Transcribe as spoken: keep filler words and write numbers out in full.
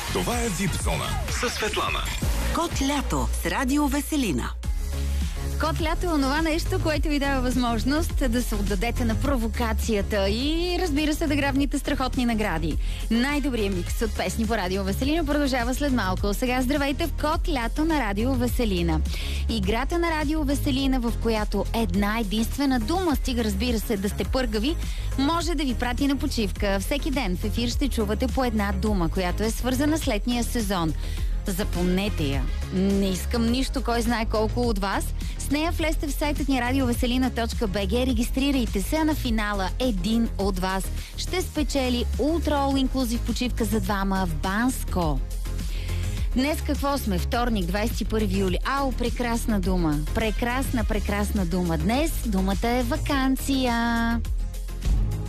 Това е Вип зона със Светлана. Кот лято с Радио Веселина. Кот лято е онова нещо, което ви дава възможност да се отдадете на провокацията и, разбира се, да грабните страхотни награди. Най-добрият микс от песни по Радио Веселина продължава след малко. Сега здравейте в Кот лято на Радио Веселина. Играта на Радио Веселина, в която една единствена дума, стига, разбира се, да сте пъргави, може да ви прати на почивка. Всеки ден в ефир ще чувате по една дума, която е свързана с летния сезон. Запомнете я. Не искам нищо, кой знае колко от вас. С нея влезте в сайтът ни радио веселина точка би джи, регистрирайте се, а на финала един от вас ще спечели ултра all inclusive почивка за двама в Банско. Днес какво сме? Вторник, двадесет и първи юли. Ау, прекрасна дума. Прекрасна, прекрасна дума. Днес думата е ваканция.